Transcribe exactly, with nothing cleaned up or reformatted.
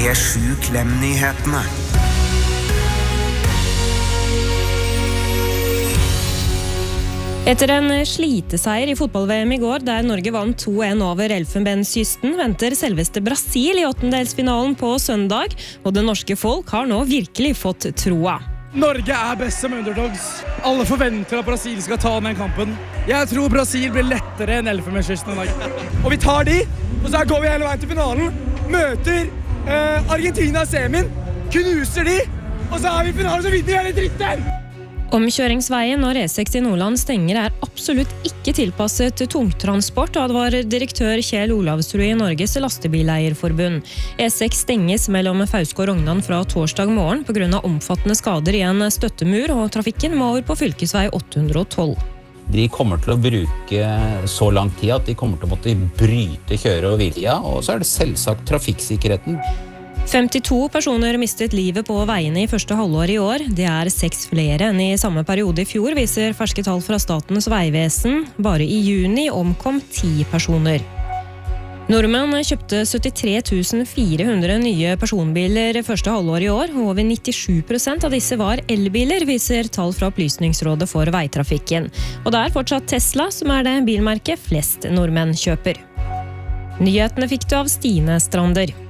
P sju Klem-nyhetene. Etter en sliteseier i fotball-V M i går, der Norge vant to en over Elfenbenskysten, venter selveste Brasil i åttendelsfinalen på søndag, og det norske folk har nå virkelig fått troa. Norge er best som underdogs. Alle forventer at Brasil skal ta den kampen. Jeg tror Brasil blir lettere enn Elfenbenskysten en dag. Og vi tar de, og så går vi hele veien til finalen, møter eh, Argentina i semien, knuser de, og så er vi i finalen, så vinner vi hele dritten! Omkjøringsveien når E seks i Nordland stenger er absolutt ikke tilpasset tungtransport, advarer direktør Kjell Olavsrud i Norges lastebileierforbund. E seks stenges mellom Fauske og Rognan fra torsdag morgen på grunn av omfattende skader i en støttemur, og trafikken må over på fylkesvei åtte hundre og tolv. De kommer til å bruke så lang tid at de kommer til å måtte bryte kjøre- og hviletida, og så er det selvsagt trafikksikkerheten. femtito personer mistet livet på veiene i første halvår i år. Det er seks flere enn i samme periode i fjor, viser ferske tall fra Statens vegvesen. Bare i juni omkom ti personer. Nordmenn kjøpte syttitre tusen fire hundre nye personbiler første halvår i år, og over nittisju prosent av disse var elbiler, viser tall fra Opplysningsrådet for veitrafikken. Og det er fortsatt Tesla som er det bilmerket flest nordmenn kjøper. Nyhetene fikk du av Stine Strander.